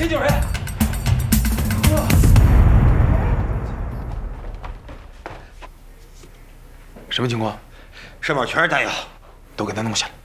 救人！什么情况？ 上面全是弹药， 都给他弄下来。